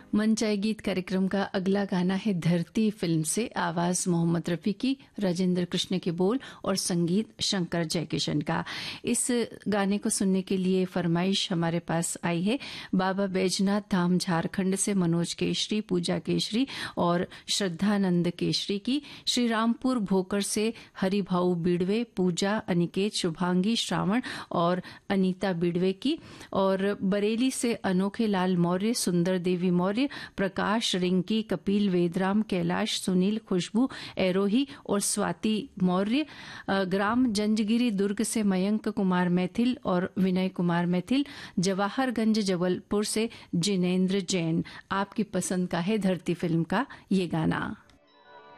मन चाहे गीत कार्यक्रम का अगला गाना है धरती फिल्म से। आवाज मोहम्मद रफी की, राजेंद्र कृष्ण के बोल और संगीत शंकर जयकिशन का। इस गाने को सुनने के लिए फरमाइश हमारे पास आई है बाबा बैजनाथ धाम झारखंड से मनोज केशरी, पूजा केशरी और श्रद्धानंद केशरी की। श्री रामपुर भोकर से हरिभाऊ बिड़वे, पूजा, अनिकेत, शुभांगी, श्रावण और अनीता बिड़वे की। और बरेली से अनोखे लाल मौर्य, सुंदर देवी मौर्य, प्रकाश रिंकी, कपिल वेदराम, कैलाश, सुनील, खुशबू एरोही और स्वाति मौर्य। ग्राम जंजगिरी दुर्ग से मयंक कुमार मैथिल और विनय कुमार मैथिल। जवाहरगंज जबलपुर से जिनेन्द्र जैन। आपकी पसंद का है धरती फिल्म का ये गाना।